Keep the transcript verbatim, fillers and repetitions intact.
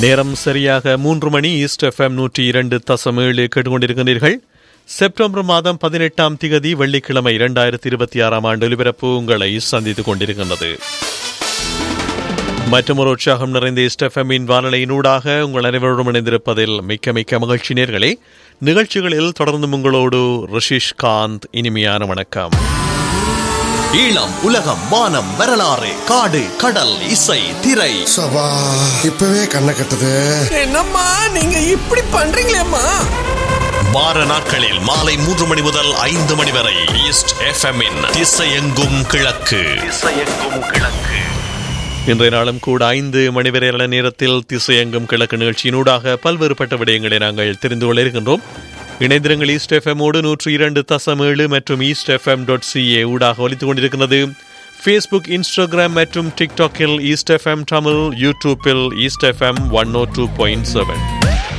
நேரம் சரியாக மூன்று மணி. ஈஸ்ட் எஃப்எம் நூற்றி இரண்டு தசம் ஏழு கேட்டுக்கொண்டிருக்கிறீர்கள். செப்டம்பர் மாதம் பதினெட்டாம் திகதி வெள்ளிக்கிழமை இரண்டாயிரத்தி இருபத்தி ஆறாம் ஆண்டு ஒலிபரப்பு உங்களை சந்தித்துக் கொண்டிருக்கின்றது. மற்றொரு உற்சாகம் நிறைந்த ஈஸ்ட் எஃப்எம்மின் வானொலியினூடாக உங்கள் அனைவரோடும் இணைந்திருப்பதில் மிக்க மிக்க மகிழ்ச்சி. நேர்களே, நிகழ்ச்சிகளில் தொடர்ந்து உங்களோடு ரிஷிஷ் காந்த். இனிமையான வணக்கம். ஈழம், உலகம், வானம், வரலாறு, காடு, கடல், இசை, திரை. சபா இப்பவே கண்ணை கட்டுது. என்னம்மா நீங்க இப்படி பண்றீங்களேம்மா? வார நாட்களில் மாலை மூன்று மணி முதல் ஐந்து மணி வரை ஈஸ்ட் எஃப்எம்மின் திசையெங்கும் கிழக்கு. திசையெங்கும் கிழக்கு. இன்றைய நாளும் கூட ஐந்து மணி வரை நேரத்தில் திசையெங்கும் கிழக்கு நிகழ்ச்சியினூடாக பல்வேறுபட்ட விடயங்களை நாங்கள் தெரிந்து கொள்ள இருக்கின்றோம். இணைந்திருங்கள். ஈஸ்ட் எஃப்எம்மோடு நூற்றி இரண்டு தசம் ஏழு மற்றும் ஈஸ்ட் எஃப்எம் டாட் சிஏ ஊடாக ஒலித்துக் கொண்டிருக்கிறது. ஃபேஸ்புக், இன்ஸ்டாகிராம் மற்றும் டிக்டாக்கில் ஈஸ்ட் எஃப்எம் தமிழ், யூடியூப்பில் ஈஸ்ட் எஃப்எம் ஒன் ஓ டூ பாயிண்ட் செவன்.